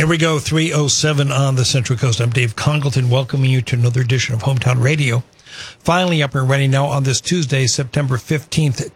There we go, 3:07 on the Central Coast. I'm Dave Congleton, welcoming you to another edition of Hometown Radio. Finally up and ready now on this Tuesday, September 15th,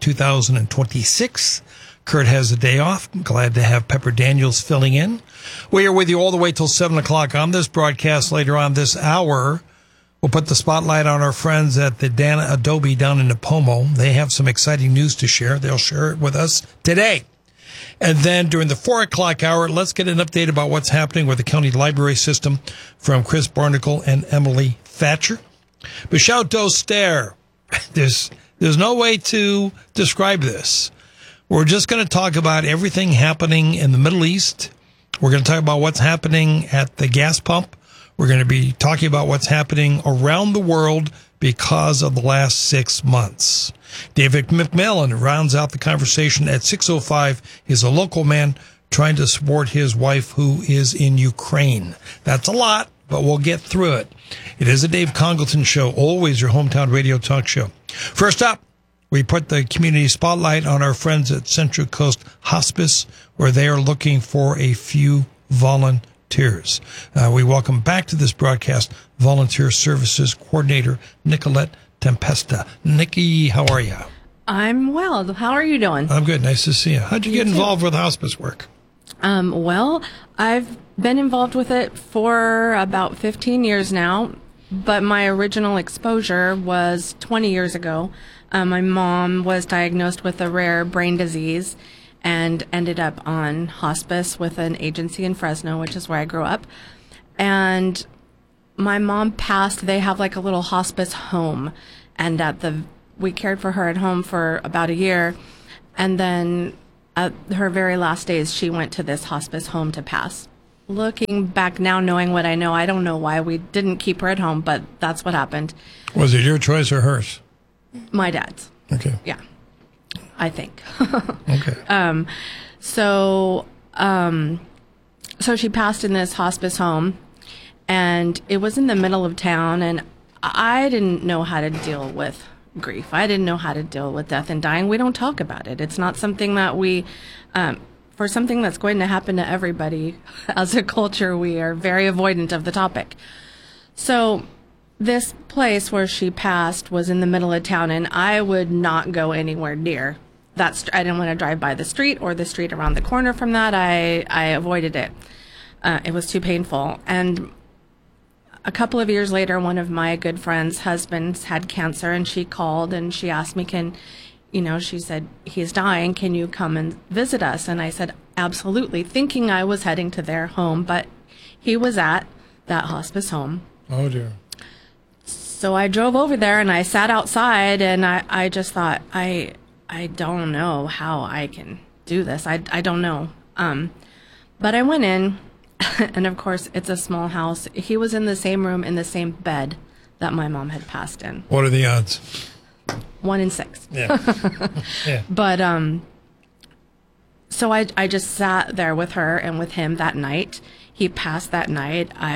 2026. Kurt has a day off. I'm glad to have Pepper Daniels filling in. We are with you all the way till 7 o'clock on this broadcast. Later on this hour, we'll put the spotlight on our friends at the Dana Adobe down in Napomo. They have some exciting news to share. They'll share it with us today. And then during the 4 o'clock hour, let's get an update about what's happening with the county library system from Chris Barnacle and Emily Thatcher. Michelle Doster, there's no way to describe this. We're just going to talk about everything happening in the Middle East. We're going to talk about what's happening at the gas pump. We're going to be talking about what's happening around the world because of the last 6 months. David McMillan rounds out the conversation at 6:05. He's a local man trying to support his wife who is in Ukraine. That's a lot, but we'll get through it. It is a Dave Congleton show, always your hometown radio talk show. First up, we put the community spotlight on our friends at Central Coast Hospice, where they are looking for a few volunteers. We welcome back to this broadcast Volunteer Services Coordinator Nicolette Tempesta. Nikki, how are you? I'm well. How are you doing? I'm good. Nice to see you. How'd you get involved with hospice work? Well, I've been involved with it for about 15 years now, but my original exposure was 20 years ago. My mom was diagnosed with a rare brain disease and ended up on hospice with an agency in Fresno, which is where I grew up. And my mom passed. They have like a little hospice home, and we cared for her at home for about a year, and then at her very last days, she went to this hospice home to pass. Looking back now, knowing what I know, I don't know why we didn't keep her at home, but that's what happened. Was it your choice or hers? My dad's. Okay. Yeah, I think. Okay. So she passed in this hospice home, and it was in the middle of town, and I didn't know how to deal with grief. I didn't know how to deal with death and dying. We don't talk about it. It's not something that for something that's going to happen to everybody, as a culture, we are very avoidant of the topic. So this place where she passed was in the middle of town, and I would not go anywhere near that. I didn't want to drive by the street or the street around the corner from that. I avoided it. It was too painful. And a couple of years later, one of my good friends' husbands had cancer, and she called and she asked me, she said, he's dying, can you come and visit us? And I said, absolutely, thinking I was heading to their home, but he was at that hospice home. Oh, dear. So I drove over there and I sat outside, and I just thought, I don't know how I can do this. I don't know. But I went in. And of course, it's a small house. He was in the same room, in the same bed that my mom had passed in. What are the odds? 1 in 6. Yeah. Yeah. But so I just sat there with her and with him that night. He passed that night. I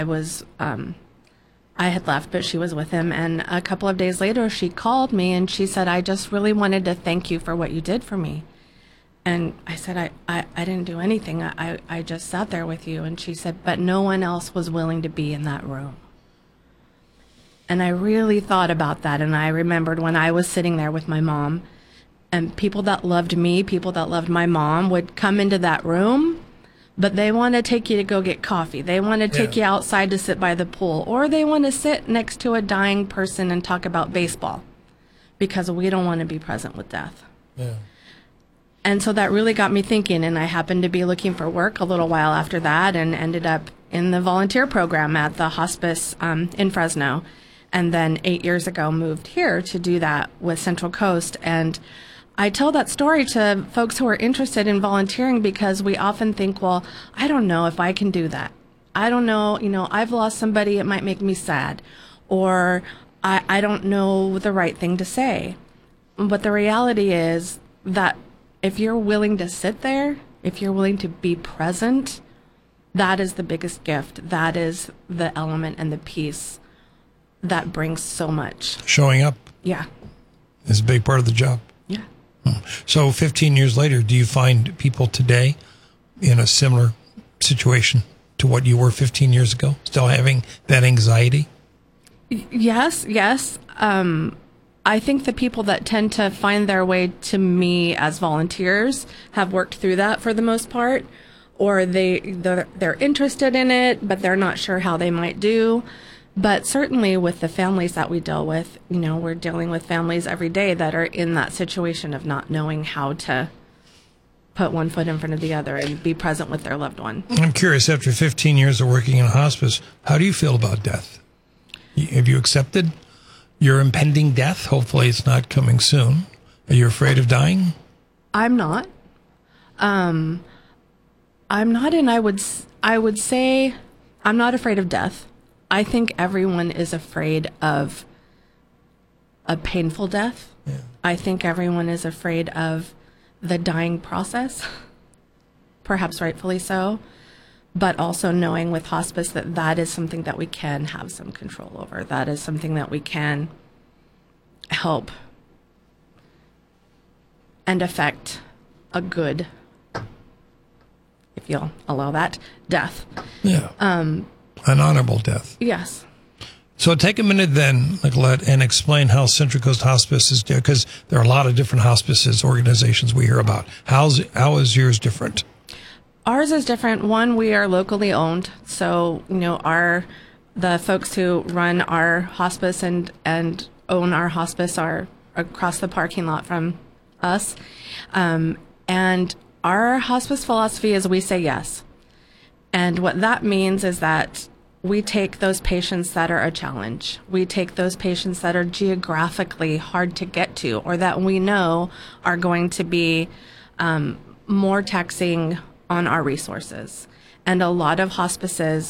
had left, but she was with him. And a couple of days later, she called me and she said, I just really wanted to thank you for what you did for me. And I said, I didn't do anything. I just sat there with you. And she said, but no one else was willing to be in that room. And I really thought about that. And I remembered when I was sitting there with my mom, and people that loved me, people that loved my mom would come into that room, but they want to take you to go get coffee. They want to take you outside to sit by the pool, or they want to sit next to a dying person and talk about baseball, because we don't want to be present with death. Yeah. And so that really got me thinking, and I happened to be looking for work a little while after that and ended up in the volunteer program at the hospice in Fresno. And then 8 years ago moved here to do that with Central Coast. And I tell that story to folks who are interested in volunteering because we often think, well, I don't know if I can do that. I don't know, I've lost somebody, it might make me sad. Or I don't know the right thing to say. But the reality is that if you're willing to sit there, if you're willing to be present, that is the biggest gift. That is the element and the piece that brings so much. Showing up. Yeah. Is a big part of the job. Yeah. So 15 years later, do you find people today in a similar situation? to what you were 15 years ago? Still having that anxiety? Yes. I think the people that tend to find their way to me as volunteers have worked through that for the most part, or they're interested in it, but they're not sure how they might do. But certainly with the families that we deal with, we're dealing with families every day that are in that situation of not knowing how to put one foot in front of the other and be present with their loved one. I'm curious, after 15 years of working in hospice, how do you feel about death? Have you accepted your impending death? Hopefully it's not coming soon. Are you afraid of dying? I'm not. I'm not, and I would say I'm not afraid of death. I think everyone is afraid of a painful death. Yeah. I think everyone is afraid of the dying process, perhaps rightfully so, but also knowing with hospice that is something that we can have some control over. That is something that we can help and affect a good, if you'll allow that, death. Yeah. An honorable death. Yes. So take a minute then, Nicolette, and explain how Central Coast Hospice is, because there are a lot of different hospices organizations we hear about. How is yours different? Ours is different. One, we are locally owned. So, the folks who run our hospice and own our hospice are across the parking lot from us. And our hospice philosophy is we say yes. And what that means is that we take those patients that are a challenge. We take those patients that are geographically hard to get to, or that we know are going to be more taxing on our resources. And a lot of hospices